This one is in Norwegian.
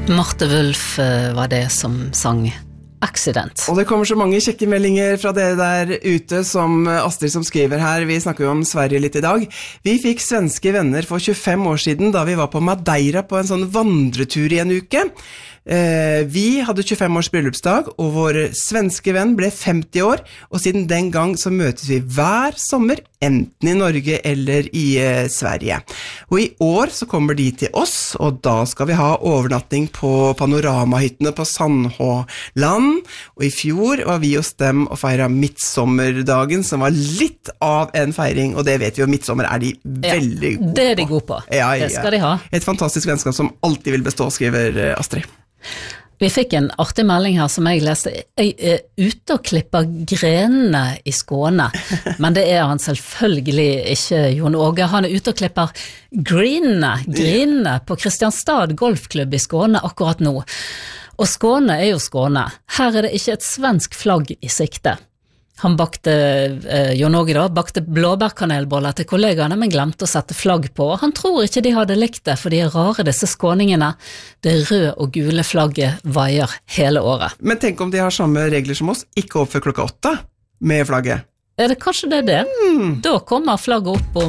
Marte Wulf var det som sang Accident. Og det kommer så mange kjekke meldinger fra dere der ute som Astrid som skriver her. Vi snakker jo om Sverige litt i dag. Vi fikk svenske venner for 25 år siden da vi var på Madeira på en sånn vandretur i en uke. Vi hadde 25 års bryllupsdag, og vår svenske venn ble 50 år, og siden den gang så møtes vi hver sommer, enten i Norge eller i Sverige. Og i år så kommer de til oss, og da skal vi ha overnatting på panoramahyttene på Sandhåland, og i fjor var vi hos dem og feiret midtsommerdagen, som var litt av en feiring, og det vet vi jo, midtsommer er de veldig gode på. Det er de gode på, det skal de ha. Et fantastisk vennskap som alltid vil bestå, skriver Astrid. Vi fikk en artig melding her som jeg leste. Jeg er ute og klipper grenene i Skåne, men det er han selvfølgelig ikke, Jon Åge. Han er ute og klipper grenene på Kristianstad Golfklubb i Skåne akkurat nå. Og Skåne er jo Skåne. Her er det ikke et svensk flagg i sikte. Han bakte, Jon Åge da, bakte blåbærkanelboller til kollegaene, men glemte å sette flagg på. Han tror ikke de hadde likt det, for de er rare disse skåningene. Det røde og gule flagget vaier hele året. Men tenk om de har samme regler som oss, ikke opp før klokka 8 med flagget. Er det kanskje det? Da kommer flagget opp om